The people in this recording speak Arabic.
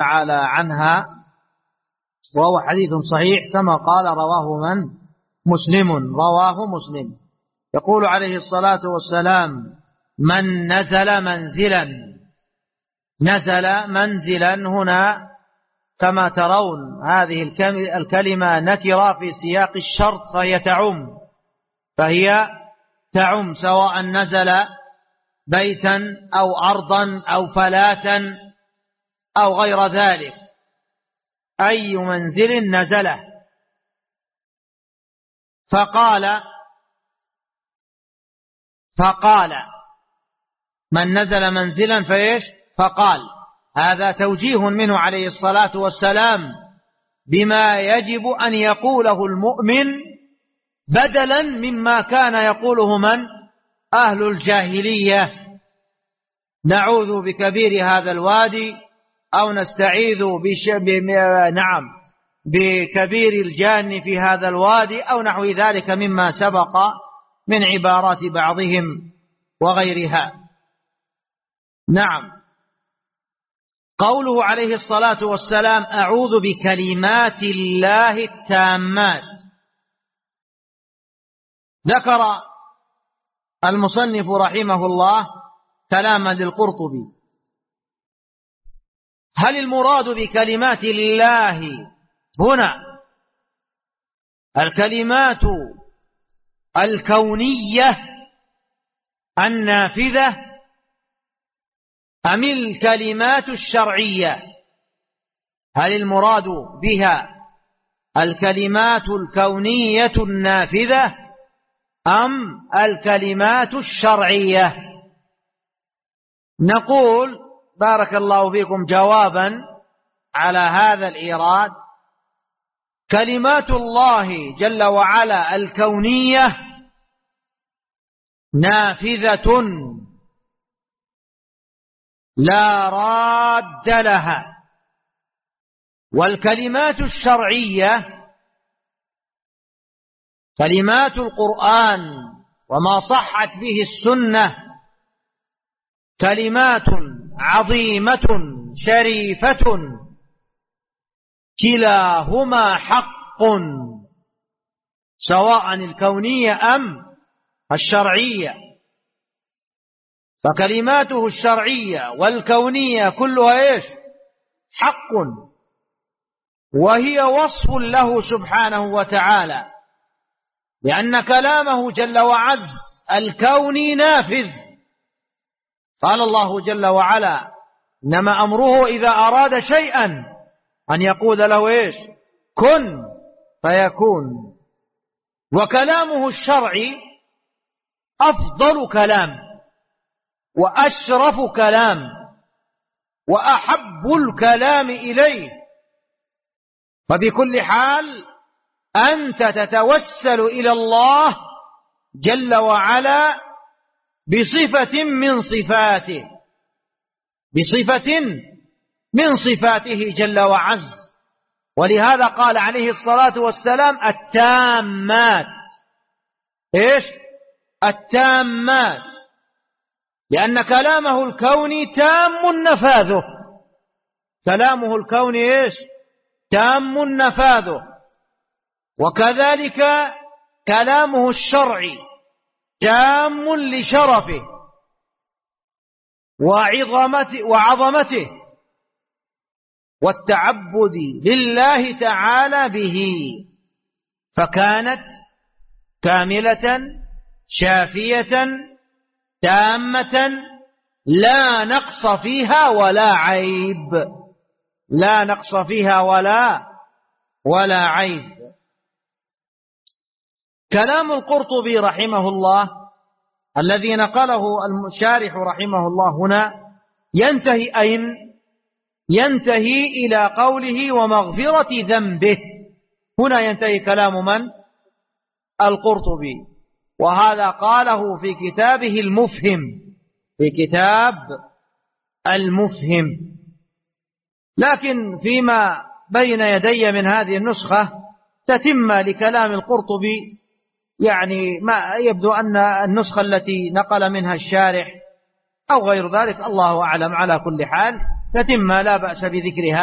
تعالى عنها، وهو حديث صحيح كما قال رواه مسلم. يقول عليه الصلاة والسلام: من نزل منزلا هنا كما ترون هذه الكلمة نكرة في سياق الشرط، فهي تعم سواء نزل بيتا أو أرضا أو فلاتا أو غير ذلك، أي منزل نزله. فقال من نزل منزلا فقال، هذا توجيه منه عليه الصلاة والسلام بما يجب أن يقوله المؤمن بدلا مما كان يقوله أهل الجاهلية: نعوذ بكبير هذا الوادي، أو نستعيذ بكبير الجان في هذا الوادي، أو نحو ذلك مما سبق من عبارات بعضهم وغيرها. قوله عليه الصلاة والسلام: أعوذ بكلمات الله التامات. ذكر المصنف رحمه الله كلاما للقرطبي: هل المراد بكلمات الله هنا الكلمات الكونية النافذة أم الكلمات الشرعية؟ هل المراد بها الكلمات الكونية النافذة أم الكلمات الشرعية؟ نقول بارك الله فيكم جوابا على هذا الإيراد: كلمات الله جل وعلا الكونية نافذة لا راد لها، والكلمات الشرعية كلمات القرآن وما صحت به السنة كلمات عظيمة شريفة كلاهما حق، سواء الكونية أم الشرعية. فكلماته الشرعية والكونية كلها حق، وهي وصف له سبحانه وتعالى، لأن كلامه جل وعز الكوني نافذ. قال الله جل وعلا: إنما أمره إذا أراد شيئا أن يقول له كن فيكون. وكلامه الشرعي أفضل كلام وأشرف كلام وأحب الكلام إليه. فبكل حال أنت تتوسل إلى الله جل وعلا بصفة من صفاته جل وعز. ولهذا قال عليه الصلاة والسلام: التامات. التامات، لأن كلامه الكوني تام نفاذه. كلامه الكوني تام نفاذه. وكذلك كلامه الشرعي تام لشرفه وعظمته والتعبد لله تعالى به، فكانت كاملة شافية تامة لا نقص فيها ولا عيب. لا نقص فيها ولا عيب. كلام القرطبي رحمه الله الذي نقله الشارح رحمه الله هنا ينتهي أين؟ ينتهي إلى قوله: ومغفرة ذنبه. هنا ينتهي كلام من؟ القرطبي. وهذا قاله في كتابه المفهم، في كتاب المفهم. لكن فيما بين يدي من هذه النسخة تتم لكلام القرطبي، يعني ما يبدو أن النسخة التي نقل منها الشارح أو غير ذلك، الله أعلم. على كل حال تتم، لا بأس بذكرها.